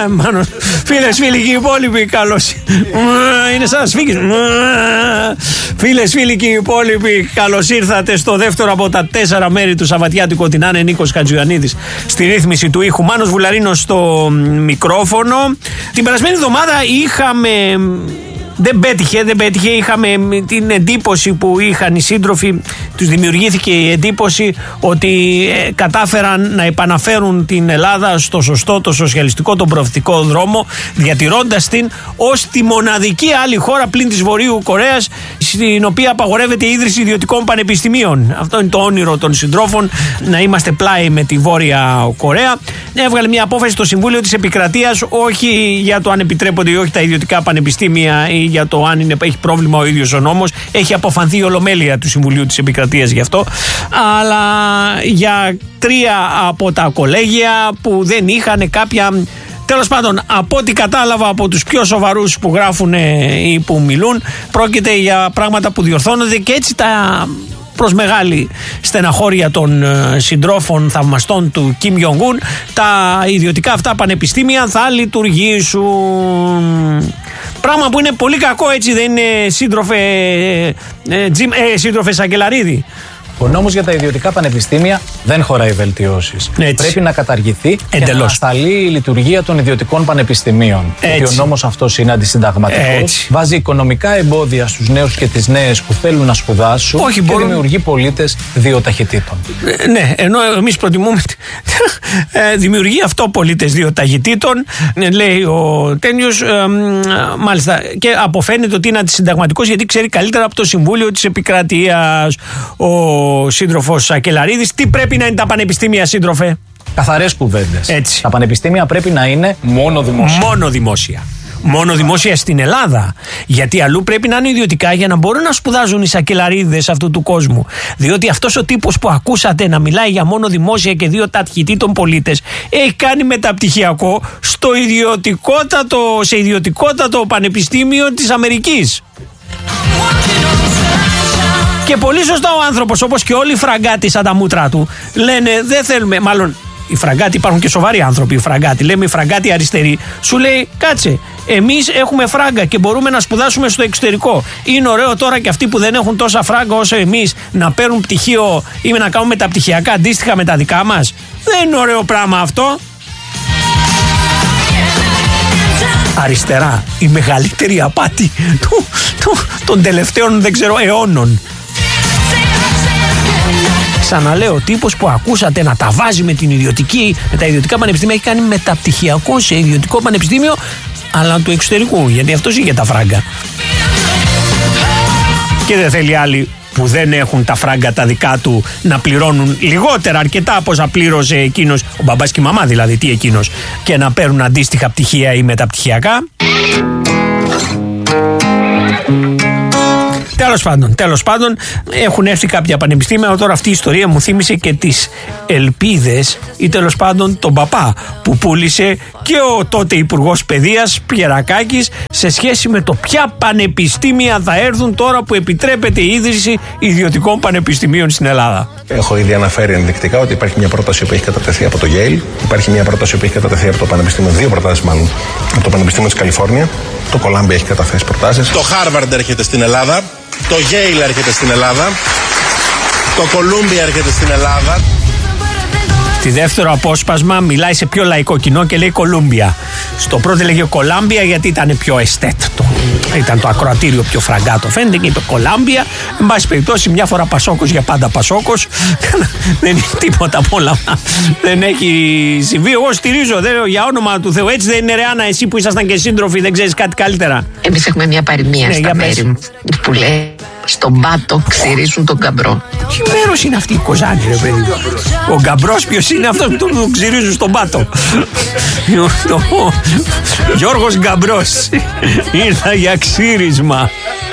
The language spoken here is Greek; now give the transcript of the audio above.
Φίλες, φίλοι και οι υπόλοιποι, καλώς. Είναι σαν να σφίγγεις. Φίλες, φίλοι και οι υπόλοιποι, καλώς ήρθατε στο δεύτερο από τα 4 μέρη του Σαββατιάτικου. Την είναι Νίκος Χατζιωαννίδης στη ρύθμιση του ήχου, Μάνος Βουλαρίνος στο μικρόφωνο. Την περασμένη εβδομάδα είχαμε... Δεν πέτυχε, είχαμε την εντύπωση που είχαν οι σύντροφοι, τους δημιουργήθηκε η εντύπωση ότι κατάφεραν να επαναφέρουν την Ελλάδα στο σωστό, το σοσιαλιστικό, τον προοδευτικό δρόμο, διατηρώντας την ως τη μοναδική άλλη χώρα πλην της Βορείου Κορέας στην οποία απαγορεύεται η ίδρυση ιδιωτικών πανεπιστημίων. Αυτό είναι το όνειρο των συντρόφων, να είμαστε πλάι με τη Βόρεια Κορέα. Έβγαλε μια απόφαση στο Συμβούλιο της Επικρατείας, όχι για το αν επιτρέπονται ή όχι τα ιδιωτικά πανεπιστήμια ή για το αν έχει πρόβλημα ο ίδιος ο νόμος. Έχει αποφανθεί η Ολομέλεια του Συμβουλίου της Επικρατείας γι' αυτό. Αλλά για 3 από τα κολέγια που δεν είχαν κάποια... Τέλος πάντων, από ό,τι κατάλαβα από τους πιο σοβαρούς που γράφουν ή που μιλούν, πρόκειται για πράγματα που διορθώνονται και έτσι προς μεγάλη στεναχώρια των συντρόφων θαυμαστών του Κιμ Ιονγκ-ουν, τα ιδιωτικά αυτά πανεπιστήμια θα λειτουργήσουν. Πράγμα που είναι πολύ κακό, έτσι δεν είναι, σύντροφε Σακελαρίδη? Ο νόμος για τα ιδιωτικά πανεπιστήμια δεν χωράει βελτιώσεις. Πρέπει να καταργηθεί και να ανασταλεί η λειτουργία των ιδιωτικών πανεπιστημίων. Γιατί ο νόμος αυτός είναι αντισυνταγματικός. Βάζει οικονομικά εμπόδια στους νέους και τις νέες που θέλουν να σπουδάσουν και δημιουργεί πολίτες 2 ταχυτήτων. Ναι, ενώ εμείς προτιμούμε. Δημιουργεί αυτό πολίτες 2 ταχυτήτων, λέει ο Τένιος. Μάλιστα. Και αποφαίνεται ότι είναι αντισυνταγματικός γιατί ξέρει καλύτερα από το Συμβούλιο της Επικρατείας ο σύντροφος Σακελαρίδης. Τι πρέπει να είναι τα πανεπιστήμια, σύντροφε? Καθαρές κουβέντες. Έτσι. Τα πανεπιστήμια πρέπει να είναι μόνο δημόσια. Μόνο δημόσια στην Ελλάδα. Γιατί αλλού πρέπει να είναι ιδιωτικά για να μπορούν να σπουδάζουν οι Σακελαρίδες αυτού του κόσμου. Διότι αυτός ο τύπος που ακούσατε να μιλάει για μόνο δημόσια και 2 ταχυτήτων πολίτες έχει κάνει μεταπτυχιακό σε ιδιωτικότατο πανεπιστήμιο της Αμερικής. Και πολύ σωστά ο άνθρωπος, όπως και όλοι οι φραγκάτοι σαν τα μούτρα του, λένε δεν θέλουμε, μάλλον οι φραγκάτοι, υπάρχουν και σοβαροί άνθρωποι οι φραγκάτοι, λέμε οι φραγκάτοι αριστεροί, σου λέει κάτσε, εμείς έχουμε φράγκα και μπορούμε να σπουδάσουμε στο εξωτερικό. Είναι ωραίο τώρα και αυτοί που δεν έχουν τόσα φράγκα όσο εμείς να παίρνουν πτυχίο ή να κάνουν μεταπτυχιακά αντίστοιχα με τα δικά μας? Δεν είναι ωραίο πράγμα αυτό. Αριστερά, η μεγαλύτερη απάτη των τελευταίων δεν ξέρω αιώνων. Ξαναλέω, ο τύπος που ακούσατε να τα βάζει με τα ιδιωτικά πανεπιστήμια έχει κάνει μεταπτυχιακό σε ιδιωτικό πανεπιστήμιο, αλλά του εξωτερικού, γιατί αυτός είχε τα φράγκα. Και δεν θέλει άλλοι που δεν έχουν τα φράγκα τα δικά του να πληρώνουν λιγότερα αρκετά από όσα πλήρωσε εκείνος, ο μπαμπάς και η μαμά δηλαδή, τι εκείνος, και να παίρνουν αντίστοιχα πτυχία ή μεταπτυχιακά. Τέλος πάντων, έχουν έρθει κάποια πανεπιστήμια. Τώρα αυτή η ιστορία μου θύμισε και τις ελπίδες ή τέλος πάντων τον παπά που πούλησε και ο τότε Υπουργός Παιδείας Πιερακάκης σε σχέση με το ποια πανεπιστήμια θα έρθουν τώρα που επιτρέπεται η ίδρυση ιδιωτικών πανεπιστημίων στην Ελλάδα. Έχω ήδη αναφέρει ενδεικτικά ότι υπάρχει μια πρόταση που έχει κατατεθεί από το Yale, υπάρχει μια πρόταση που έχει κατατεθεί από το Πανεπιστήμιο, 2 προτάσεις μάλλον, από το Πανεπιστήμιο της Καλιφόρνια. Το Columbia έχει καταθέσει προτάσεις. Το Harvard έρχεται στην Ελλάδα. Το Yale έρχεται στην Ελλάδα. Το Columbia έρχεται στην Ελλάδα. Στη δεύτερο απόσπασμα μιλάει σε πιο λαϊκό κοινό και λέει Κολούμπια. Στο πρώτο έλεγε Κολάμπια γιατί ήταν πιο εστέτ. Ήταν το ακροατήριο πιο φραγκάτο. Φαίνεται και είπε Κολάμπια. Εν πάση περιπτώσει, μια φορά Πασόκος για πάντα Πασόκος. Δεν είναι τίποτα από όλα. Δεν έχει συμβεί. Εγώ στηρίζω. Για όνομα του Θεού. Έτσι δεν είναι, Ρεάνα, εσύ που ήσασταν και σύντροφοι, δεν ξέρεις κάτι καλύτερα? Εμείς έχουμε μια παροιμία στα μέρη μου που λέει στον πάτο ξυρίζουν τον γκαμπρό. Τι μέρος είναι αυτή η Κοζάνη, ρε παιδί? Ο γκαμπρός ποιος είναι αυτός που τον ξυρίζουν στον πάτο? Γιώργος Γκαμπρός ήρθα για ξύρισμα.